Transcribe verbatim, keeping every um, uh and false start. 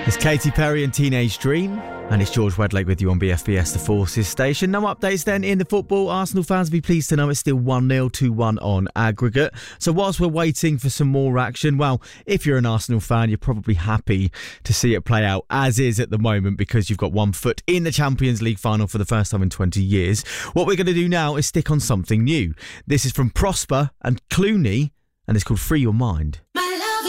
It's Katy Perry and Teenage Dream, and it's George Wedlake with you on B F B S, the Forces station. No updates then in the football. Arsenal fans will be pleased to know it's still one nil, two one on aggregate. So whilst we're waiting for some more action, well, if you're an Arsenal fan, you're probably happy to see it play out as is at the moment because you've got one foot in the Champions League final for the first time in twenty years. What we're going to do now is stick on something new. This is from Prosper and Clooney, and it's called Free Your Mind.